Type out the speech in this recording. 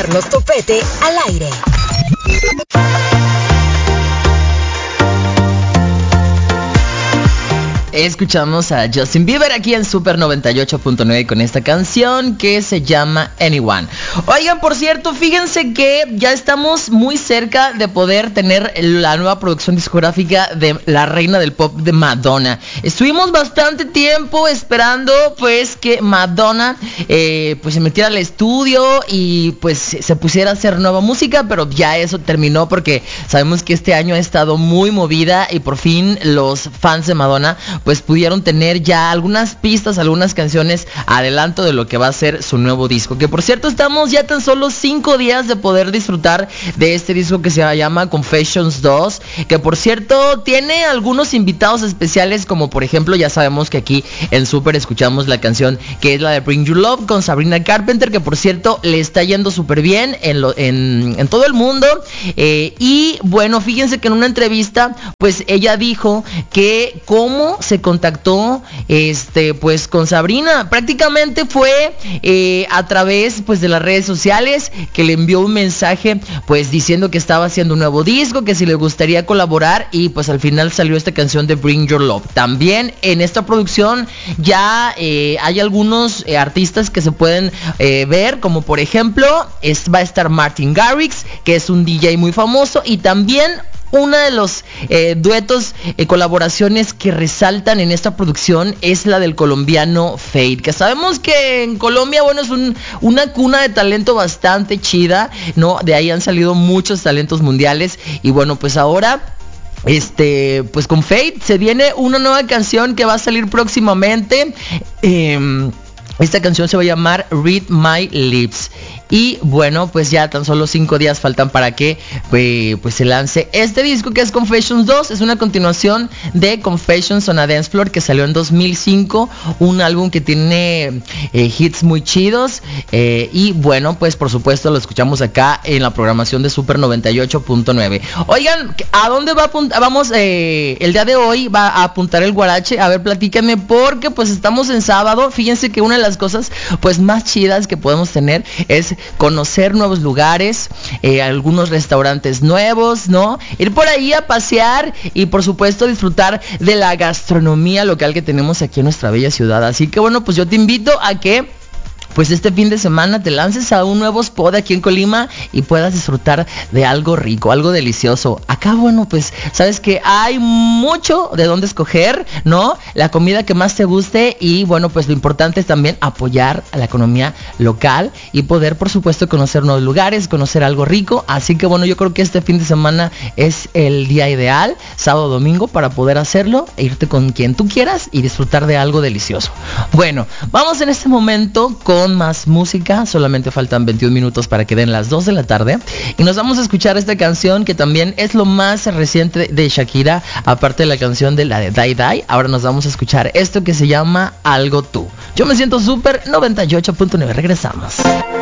Carlos Topete al aire. Escuchamos a Justin Bieber aquí en Super 98.9 con esta canción que se llama Anyone. Oigan, por cierto, fíjense que ya estamos muy cerca de poder tener la nueva producción discográfica de la reina del pop de Madonna. Estuvimos bastante tiempo esperando pues que Madonna pues se metiera al estudio y pues se pusiera a hacer nueva música, pero ya eso terminó porque sabemos que este año ha estado muy movida y por fin los fans de Madonna pues pudieron tener ya algunas pistas, algunas canciones adelanto de lo que va a ser su nuevo disco, que por cierto estamos ya tan solo 5 días de poder disfrutar de este disco que se llama Confessions 2, que por cierto tiene algunos invitados especiales, como por ejemplo ya sabemos que aquí en Super escuchamos la canción que es la de Bring You Love con Sabrina Carpenter, que por cierto le está yendo súper bien en todo el mundo, y bueno, fíjense que en una entrevista pues ella dijo que cómo se contactó pues con Sabrina. Prácticamente fue a través pues de las redes sociales, que le envió un mensaje pues diciendo que estaba haciendo un nuevo disco, que si le gustaría colaborar, y pues al final salió esta canción de Bring Your Love. También en esta producción ya hay algunos artistas que se pueden ver, como por ejemplo va a estar Martin Garrix, que es un DJ muy famoso, y también uno de los duetos, colaboraciones que resaltan en esta producción es la del colombiano Fade, que sabemos que en Colombia, bueno, es una cuna de talento bastante chida, ¿no? De ahí han salido muchos talentos mundiales, y bueno, pues ahora pues con Fade se viene una nueva canción que va a salir próximamente. Esta canción se va a llamar Read My Lips. Y bueno, pues ya tan solo 5 días faltan para que pues se lance este disco, que es Confessions 2. Es una continuación de Confessions on a Dance Floor, que salió en 2005. Un álbum que tiene hits muy chidos. Y bueno, pues por supuesto lo escuchamos acá en la programación de Super 98.9. Oigan, ¿a dónde vamos el día de hoy? Va a apuntar el guarache. A ver, platíquenme, porque pues estamos en sábado. Fíjense que una de las cosas pues más chidas que podemos tener es conocer nuevos lugares, algunos restaurantes nuevos, ¿no? Ir por ahí a pasear y por supuesto disfrutar de la gastronomía local que tenemos aquí en nuestra bella ciudad. Así que bueno, pues yo te invito a que pues este fin de semana te lances a un nuevo spot aquí en Colima y puedas disfrutar de algo rico, algo delicioso. Acá, bueno, pues sabes que hay mucho de dónde escoger, ¿no? La comida que más te guste, y bueno, pues lo importante es también apoyar a la economía local y poder, por supuesto, conocer nuevos lugares, conocer algo rico. Así que bueno, yo creo que este fin de semana es el día ideal, sábado, domingo, para poder hacerlo, e irte con quien tú quieras y disfrutar de algo delicioso. Bueno, vamos en este momento con más música. Solamente faltan 21 minutos para que den las 2 de la tarde y nos vamos a escuchar esta canción, que también es lo más reciente de Shakira, aparte de la canción de la de Die Die. Ahora nos vamos a escuchar esto que se llama Algo Tú. Yo me siento Super 98.9. Regresamos.